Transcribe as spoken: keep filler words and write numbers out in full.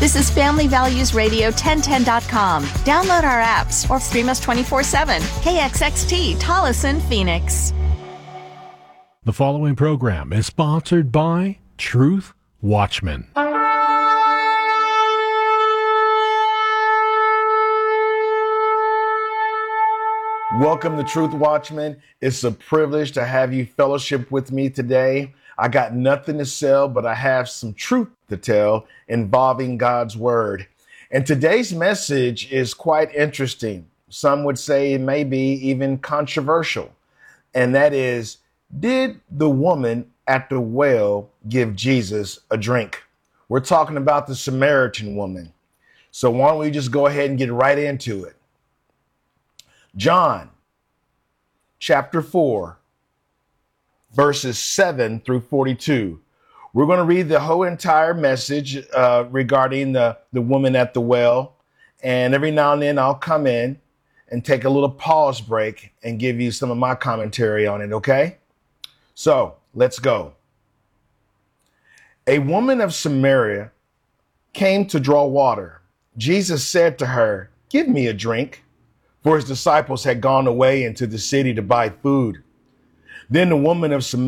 This is Family Values Radio ten ten dot com. Download our apps or stream us twenty-four seven. K X X T, Tolleson, Phoenix. The following program is sponsored by Truth Watchmen. Welcome to Truth Watchmen. It's a privilege to have you fellowship with me today. I got nothing to sell, but I have some truth to tell involving God's word. And today's message is quite interesting. Some would say it may be even controversial. And that is, did the woman at the well give Jesus a drink? We're talking about the Samaritan woman. So why don't we just go ahead and get right into it? John chapter four, verses seven through forty-two. We're going to read the whole entire message uh, regarding the, the woman at the well. And every now and then I'll come in and take a little pause break and give you some of my commentary on it, okay? So let's go. A woman of Samaria came to draw water. Jesus said to her, "Give me a drink," for his disciples had gone away into the city to buy food. Then the woman of Samaria